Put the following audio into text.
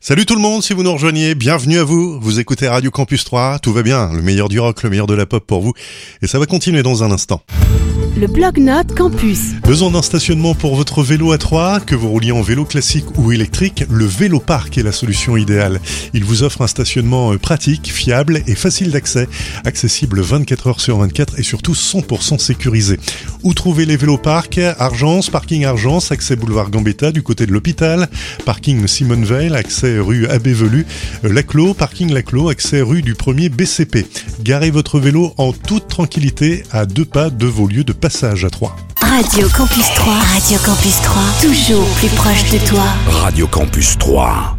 Salut tout le monde, si vous nous rejoignez, bienvenue à vous. Vous écoutez Radio Campus 3, tout va bien, le meilleur du rock, le meilleur de la pop pour vous. Et ça va continuer dans un instant. Le Blog-Notes Campus. Besoin d'un stationnement pour votre vélo à 3, que vous rouliez en vélo classique ou électrique, le Vélopark est la solution idéale. Il vous offre un stationnement pratique, fiable et facile d'accès, accessible 24 heures sur 24 et surtout 100% sécurisé. Où trouver les Véloparks ? Argence, parking Argence, accès boulevard Gambetta du côté de l'hôpital, parking Simone Veil, accès rue Abbé Velu, Laclos, parking Laclos, accès rue du 1er BCP. Garez votre vélo en toute tranquillité à 2 pas de vos lieux de passage à 3. Radio Campus 3. Radio Campus 3. Toujours plus proche de toi. Radio Campus 3.